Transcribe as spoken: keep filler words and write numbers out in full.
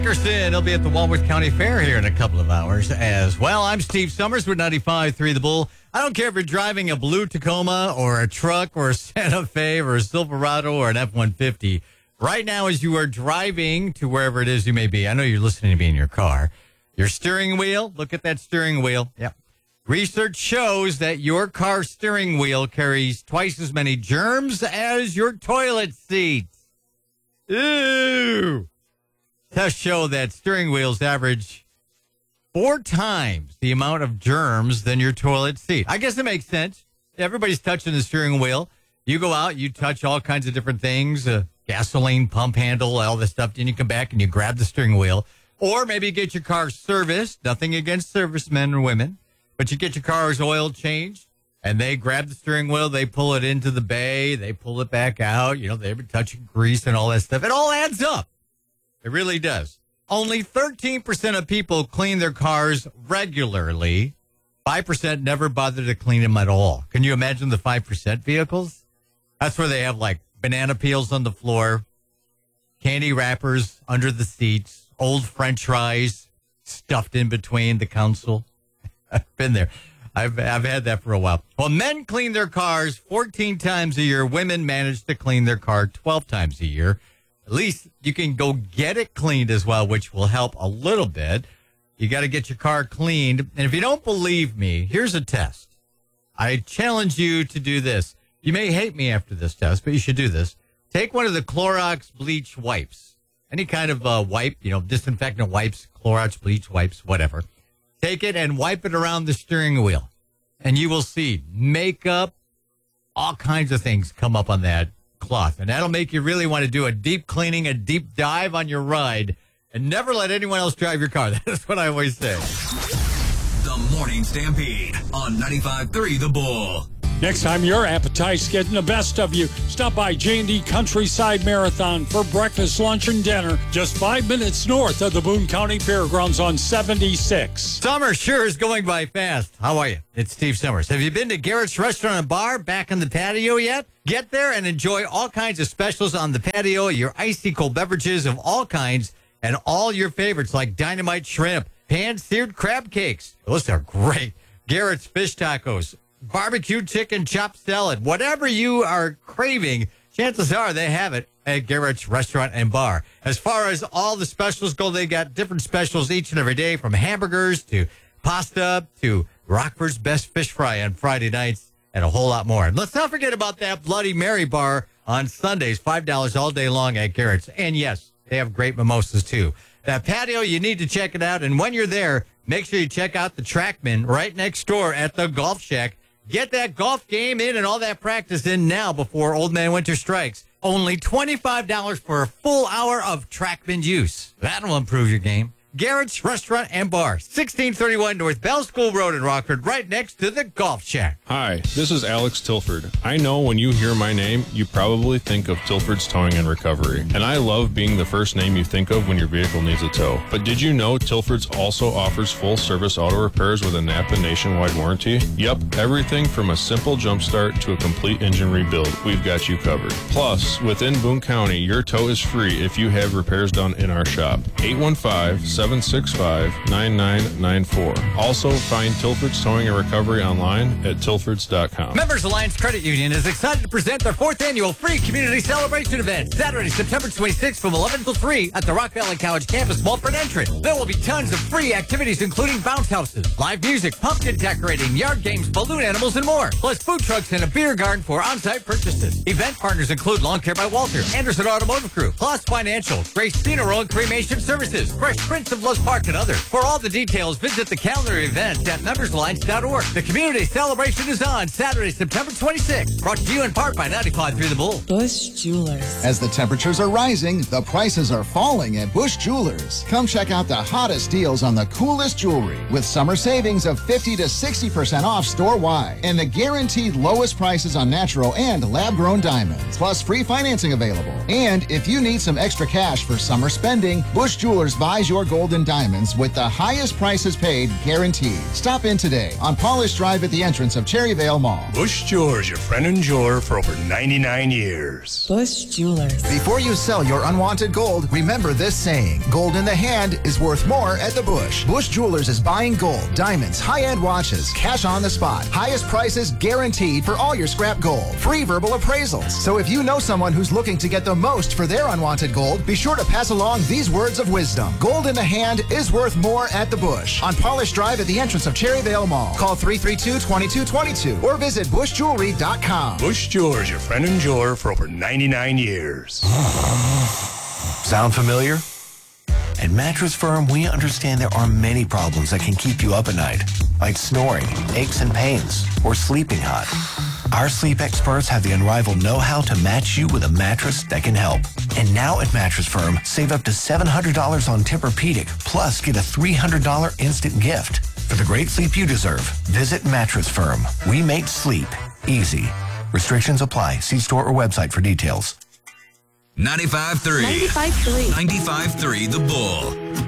Dickerson, he'll be at the Walworth County Fair here in a couple of hours as well. I'm Steve Summers with ninety-five point three The Bull. I don't care if you're driving a blue Tacoma or a truck or a Santa Fe or a Silverado or an F one fifty. Right now, as you are driving to wherever it is you may be, I know you're listening to me in your car. Your steering wheel, look at that steering wheel. Yep. Research shows that your car steering wheel carries twice as many germs as your toilet seats. Ew. Tests show that steering wheels average four times the amount of germs than your toilet seat. I guess it makes sense. Everybody's touching the steering wheel. You go out, you touch all kinds of different things, uh, gasoline pump handle, all this stuff. Then you come back and you grab the steering wheel. Or maybe you get your car serviced. Nothing against servicemen or women. But you get your car's oil changed, and they grab the steering wheel, they pull it into the bay, they pull it back out. You know, they've been touching grease and all that stuff. It all adds up. It really does. Only thirteen percent of people clean their cars regularly. five percent never bother to clean them at all. Can you imagine the five percent vehicles? That's where they have, like, banana peels on the floor, candy wrappers under the seats, old French fries stuffed in between the console. I've been there. I've I've had that for a while. Well, men clean their cars fourteen times a year. Women manage to clean their car twelve times a year. At least you can go get it cleaned as well, which will help a little bit. You got to get your car cleaned. And if you don't believe me, here's a test. I challenge you to do this. You may hate me after this test, but you should do this. Take one of the Clorox bleach wipes. Any kind of uh, wipe, you know, disinfectant wipes, Clorox bleach wipes, whatever. Take it and wipe it around the steering wheel, and you will see makeup, all kinds of things come up on that cloth. And that'll make you really want to do a deep cleaning, a deep dive on your ride, and never let anyone else drive your car. That's what I always say. The Morning Stampede on ninety-five point three The Bull. Next time your appetite's getting the best of you, stop by J and D Countryside Marathon for breakfast, lunch, and dinner just five minutes north of the Boone County Fairgrounds on seventy-six. Summer sure is going by fast. How are you? It's Steve Summers. Have you been to Garrett's Restaurant and Bar back in the patio yet? Get there and enjoy all kinds of specials on the patio, your icy cold beverages of all kinds, and all your favorites like dynamite shrimp, pan-seared crab cakes. Those are great. Garrett's fish tacos, barbecue chicken chopped salad, whatever you are craving, chances are they have it at Garrett's Restaurant and Bar. As far as all the specials go, they got different specials each and every day, from hamburgers to pasta to Rockford's Best Fish Fry on Friday nights and a whole lot more. And let's not forget about that Bloody Mary bar on Sundays, five dollars all day long at Garrett's. And yes, they have great mimosas too. That patio, you need to check it out. And when you're there, make sure you check out the Trackman right next door at the Golf Shack. Get that golf game in and all that practice in now before Old Man Winter strikes. Only twenty-five dollars for a full hour of Trackman use. That'll improve your game. Garrett's Restaurant and Bar, sixteen thirty-one North Bell School Road in Rockford, right next to the Golf Shack. Hi, this is Alex Tilford. I know when you hear my name, you probably think of Tilford's Towing and Recovery. And I love being the first name you think of when your vehicle needs a tow. But did you know Tilford's also offers full-service auto repairs with a Napa nationwide warranty? Yep, everything from a simple jump start to a complete engine rebuild, we've got you covered. Plus, within Boone County, your tow is free if you have repairs done in our shop. eight one five, seven six five, nine nine nine four. Also, find Tilford's Towing and Recovery online at tilfords dot com. Members Alliance Credit Union is excited to present their fourth annual free community celebration event, Saturday, September twenty-sixth from eleven till three at the Rock Valley College campus, Mulford entrance. There will be tons of free activities, including bounce houses, live music, pumpkin decorating, yard games, balloon animals, and more. Plus food trucks and a beer garden for on-site purchases. Event partners include Lawn Care by Walter, Anderson Automotive Group, Plus Financial, Grace Funeral and Cremation Services, Fresh Prince of Los Park, and others. For all the details, visit the calendar event at members alliance dot org. The community celebration is on Saturday, September twenty-sixth. Brought to you in part by ninety-five point three The Bull. Bush Jewelers. As the temperatures are rising, the prices are falling at Bush Jewelers. Come check out the hottest deals on the coolest jewelry with summer savings of fifty to sixty percent off store-wide and the guaranteed lowest prices on natural and lab-grown diamonds, plus free financing available. And if you need some extra cash for summer spending, Bush Jewelers buys your gold gold and diamonds with the highest prices paid guaranteed. Stop in today on Paulus Drive at the entrance of Cherryvale Mall. Bush Jewelers, your friend and jeweler for over ninety-nine years. Bush Jewelers. Before you sell your unwanted gold, remember this saying: gold in the hand is worth more at the Bush. Bush Jewelers is buying gold, diamonds, high-end watches, cash on the spot. Highest prices guaranteed for all your scrap gold. Free verbal appraisals. So if you know someone who's looking to get the most for their unwanted gold, be sure to pass along these words of wisdom. Gold in the hand is worth more at the Bush on Polish Drive at the entrance of Cherryvale Mall. Call three three two, two two two two or visit bush jewelry dot com. Bush Jewelers, your friend and jeweler for over ninety-nine years. Sound familiar? At Mattress Firm, we understand there are many problems that can keep you up at night, like snoring, aches and pains, or sleeping hot. Our sleep experts have the unrivaled know-how to match you with a mattress that can help. And now at Mattress Firm, save up to seven hundred dollars on Tempur-Pedic, plus get a three hundred dollars instant gift. For the great sleep you deserve, visit Mattress Firm. We make sleep easy. Restrictions apply. See store or website for details. ninety-five three. ninety-five three. ninety-five three The Bull.